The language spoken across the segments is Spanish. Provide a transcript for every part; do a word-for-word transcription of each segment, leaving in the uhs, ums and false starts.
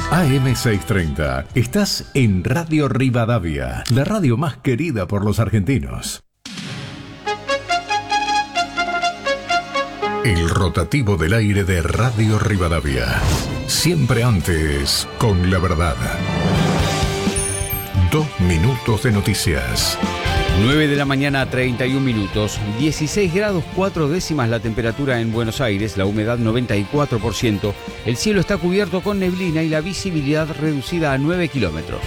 A M seiscientos treinta. Estás en Radio Rivadavia, la radio más querida por los argentinos. El rotativo del aire de Radio Rivadavia. Siempre antes, con la verdad. Dos minutos de noticias. nueve de la mañana, treinta y un minutos. dieciséis grados cuatro décimas la temperatura en Buenos Aires, la humedad noventa y cuatro por ciento. El cielo está cubierto con neblina y la visibilidad reducida a nueve kilómetros.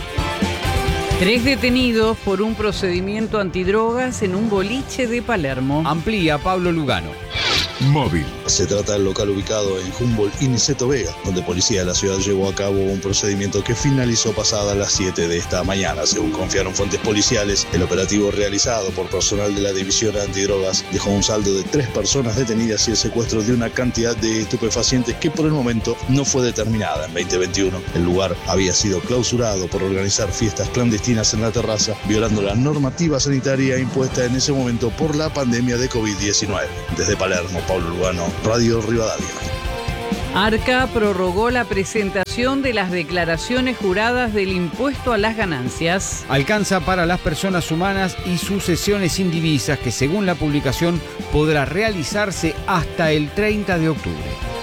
Tres detenidos por un procedimiento antidrogas en un boliche de Palermo. Amplía Pablo Lugano. Móvil. Se trata del local ubicado en Humboldt y Niceto Vega, donde policía de la ciudad llevó a cabo un procedimiento que finalizó pasadas las siete de esta mañana. Según confiaron fuentes policiales, el operativo realizado por personal de la División Antidrogas dejó un saldo de tres personas detenidas y el secuestro de una cantidad de estupefacientes que por el momento no fue determinada. En veinte veintiuno, el lugar había sido clausurado por organizar fiestas clandestinas en la terraza, violando la normativa sanitaria impuesta en ese momento por la pandemia de COVID diecinueve. Desde Palermo, Pablo Lugano, Radio Rivadavia. Arca prorrogó la presentación de las declaraciones juradas del impuesto a las ganancias. Alcanza para las personas humanas y sucesiones indivisas que, según la publicación, podrá realizarse hasta el treinta de octubre.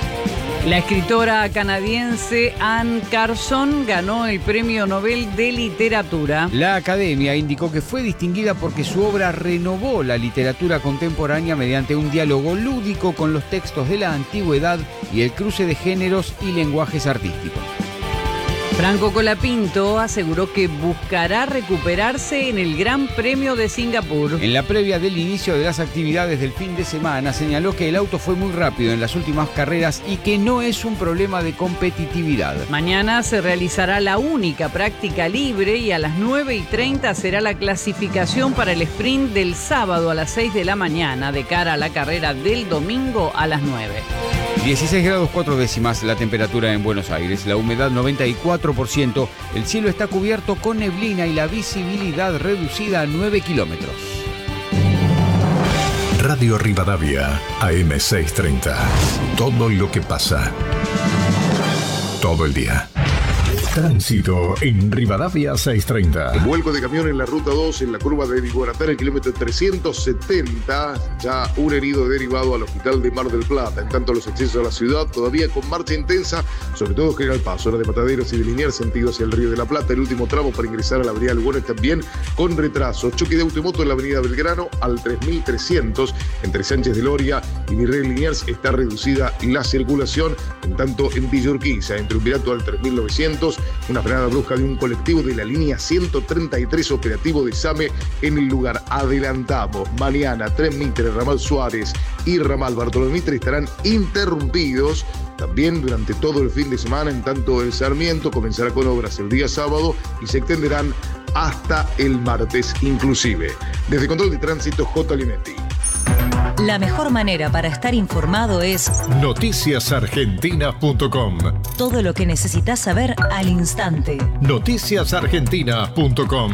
La escritora canadiense Anne Carson ganó el Premio Nobel de Literatura. La Academia indicó que fue distinguida porque su obra renovó la literatura contemporánea mediante un diálogo lúdico con los textos de la antigüedad y el cruce de géneros y lenguajes artísticos. Franco Colapinto aseguró que buscará recuperarse en el Gran Premio de Singapur. En la previa del inicio de las actividades del fin de semana, señaló que el auto fue muy rápido en las últimas carreras y que no es un problema de competitividad. Mañana se realizará la única práctica libre y a las nueve y treinta será la clasificación para el sprint del sábado a las seis de la mañana, de cara a la carrera del domingo a las nueve. dieciséis grados cuatro décimas la temperatura en Buenos Aires, la humedad noventa y cuatro por ciento, el cielo está cubierto con neblina y la visibilidad reducida a nueve kilómetros. Radio Rivadavia, A M seiscientos treinta. Todo lo que pasa. Todo el día. Tránsito en Rivadavia seiscientos treinta. El vuelco de camión en la ruta dos, en la curva de Iguaratá, en el kilómetro trescientos setenta. Ya un herido derivado al hospital de Mar del Plata. En tanto, los accesos a la ciudad todavía con marcha intensa, sobre todo General Paz, zona de Mataderos y de Liniers, sentido hacia el Río de la Plata. El último tramo para ingresar a la avenida Lugones también con retraso. Choque de auto y moto en la avenida Belgrano al tres mil trescientos. Entre Sánchez de Loria y Virrey Liniers está reducida la circulación. En tanto, en Villa Urquiza, entre Umbirato al tres mil novecientos, una frenada brusca de un colectivo de la línea ciento treinta y tres operativo de SAME en el lugar. Adelantamos, mañana Tren Mitre, Ramal Suárez y Ramal Bartolomé Mitre estarán interrumpidos también durante todo el fin de semana. En tanto, el Sarmiento comenzará con obras el día sábado y se extenderán hasta el martes inclusive. Desde Control de Tránsito, J. Linetti. La mejor manera para estar informado es noticias argentinas punto com. Todo lo que necesitas saber al instante. noticias argentinas punto com.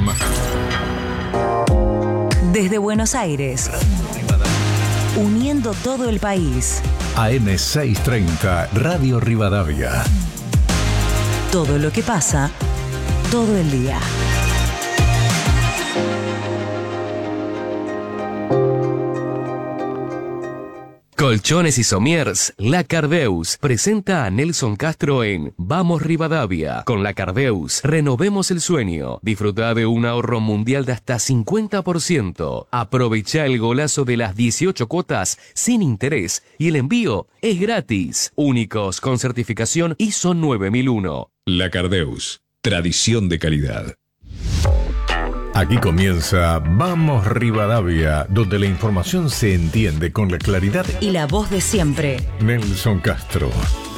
Desde Buenos Aires, uniendo todo el país. A M seiscientos treinta, Radio Rivadavia. Todo lo que pasa, todo el día. Colchones y Somiers, La Cardeus presenta a Nelson Castro en Vamos Rivadavia. Con La Cardeus, renovemos el sueño. Disfruta de un ahorro mundial de hasta cincuenta por ciento. Aprovecha el golazo de las dieciocho cuotas sin interés y el envío es gratis. Únicos con certificación I S O nueve mil uno. La Cardeus, tradición de calidad. Aquí comienza Vamos Rivadavia, donde la información se entiende con la claridad y la voz de siempre. Nelson Castro.